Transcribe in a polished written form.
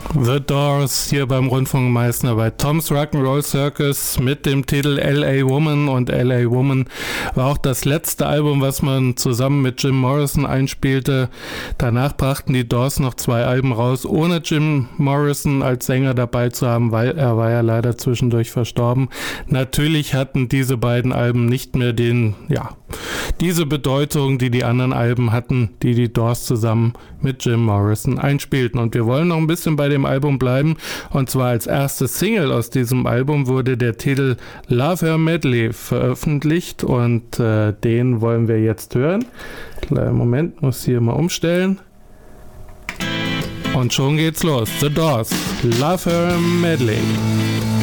The Doors hier beim Rundfunk Meißner bei Tom's Rock'n'Roll Circus mit dem Titel L.A. Woman, und L.A. Woman war auch das letzte Album, was man zusammen mit Jim Morrison einspielte. Danach brachten die Doors noch 2 Alben raus, ohne Jim Morrison als Sänger dabei zu haben, weil er war ja leider zwischendurch verstorben. Natürlich hatten diese beiden Alben nicht mehr diese Bedeutung, die die anderen Alben hatten, die die Doors zusammen mit Jim Morrison einspielten. Und wir wollen noch ein bisschen bei dem Album bleiben, und zwar als erste Single aus diesem Album wurde der Titel Love Her Medley veröffentlicht, und den wollen wir jetzt hören. Kleinen Moment, muss hier mal umstellen. Und schon geht's los. The Doors, Love Her Medley.